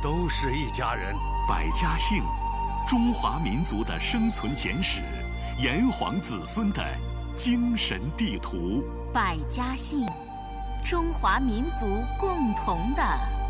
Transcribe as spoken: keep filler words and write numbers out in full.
都是一家人。 百家姓，中华民族的生存简史，炎黄子孙的精神地图。 百家姓，中华民族共同的